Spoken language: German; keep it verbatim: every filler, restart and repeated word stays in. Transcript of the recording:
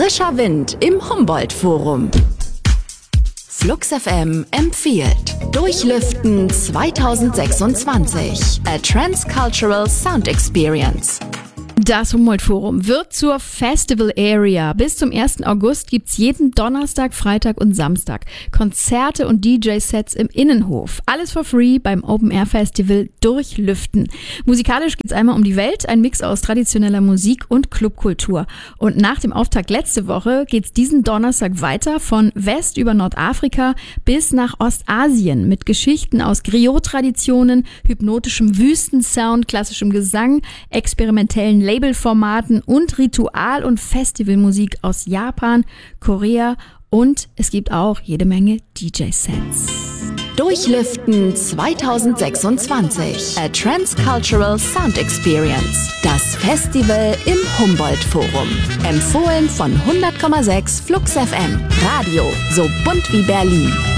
Frischer Wind im Humboldt-Forum. Flux F M empfiehlt Durchlüften zwanzig sechsundzwanzig. A Transcultural Sound Experience. Das Humboldt-Forum wird zur Festival Area. Bis zum ersten August gibt's jeden Donnerstag, Freitag und Samstag Konzerte und D J-Sets im Innenhof. Alles for free beim Open-Air-Festival Durchlüften. Musikalisch geht's einmal um die Welt, ein Mix aus traditioneller Musik und Clubkultur. Und nach dem Auftakt letzte Woche geht's diesen Donnerstag weiter von West über Nordafrika bis nach Ostasien mit Geschichten aus Griot-Traditionen, hypnotischem Wüstensound, klassischem Gesang, experimentellen Labelformaten und Ritual- und Festivalmusik aus Japan, Korea und es gibt auch jede Menge D J-Sets. Durchlüften zwanzig sechsundzwanzig. A Transcultural Sound Experience. Das Festival im Humboldt-Forum. Empfohlen von hundert Komma sechs Flux F M. Radio so bunt wie Berlin.